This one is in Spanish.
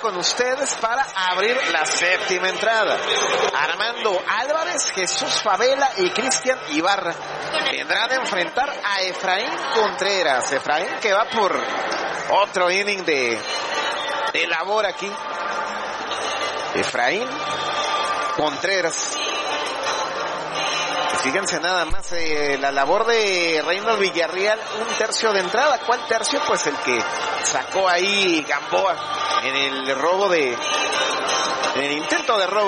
con ustedes para abrir la séptima entrada. Armando Álvarez, Jesús Favela y Cristian Ibarra tendrán de enfrentar a Efraín Contreras. Efraín que va por otro inning de labor aquí. Efraín Contreras. Fíjense nada más la labor de Reynolds Villarreal, un tercio de entrada. ¿Cuál tercio? Pues el que sacó ahí Gamboa en el intento de robo